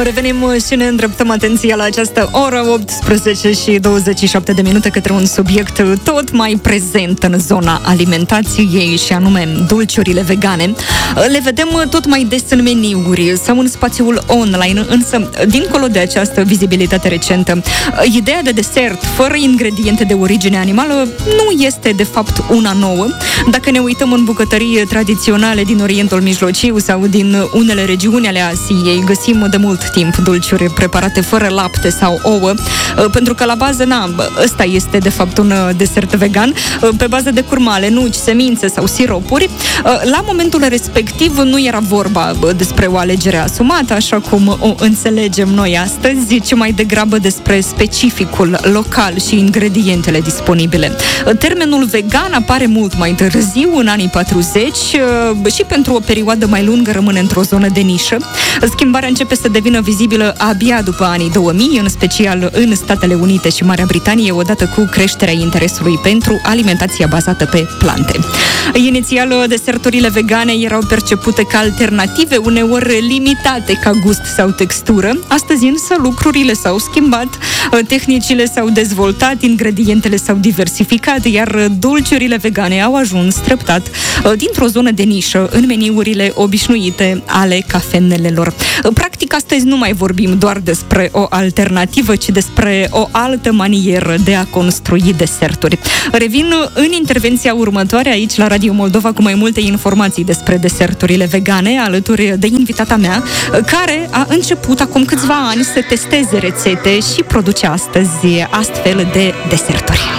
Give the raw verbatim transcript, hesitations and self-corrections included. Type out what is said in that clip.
Revenim și ne îndreptăm atenția la această oră, optsprezece și douăzeci și șapte de minute, către un subiect tot mai prezent în zona alimentației, și anume dulciurile vegane. Le vedem tot mai des în meniuri sau în spațiul online, însă, dincolo de această vizibilitate recentă, ideea de desert fără ingrediente de origine animală nu este, de fapt, una nouă. Dacă ne uităm în bucătării tradiționale din Orientul Mijlociu sau din unele regiuni ale Asiei, găsim de mult timp dulciuri preparate fără lapte sau ouă, pentru că la bază, na, ăsta este de fapt un desert vegan, pe bază de curmale, nuci, semințe sau siropuri. La momentul respectiv nu era vorba despre o alegere asumată, așa cum o înțelegem noi astăzi, ci mai degrabă despre specificul local și ingredientele disponibile. Termenul vegan apare mult mai târziu, în anii patruzeci, și pentru o perioadă mai lungă rămâne într-o zonă de nișă. Schimbarea începe să devină vizibilă abia după anii două mii, în special în Statele Unite și Marea Britanie, odată cu creșterea interesului pentru alimentația bazată pe plante. Inițial, deserturile vegane erau percepute ca alternative, uneori limitate ca gust sau textură. Astăzi însă lucrurile s-au schimbat, tehnicile s-au dezvoltat, ingredientele s-au diversificat, iar dulciurile vegane au ajuns treptat dintr-o zonă de nișă în meniurile obișnuite ale cafenelelor. Practic, astăzi nu mai vorbim doar despre o alternativă, ci despre o altă manieră de a construi deserturi. Revin în intervenția următoare aici la Radio Moldova cu mai multe informații despre deserturile vegane, alături de invitata mea, care a început acum câțiva ani să testeze rețete și produce astăzi astfel de deserturi.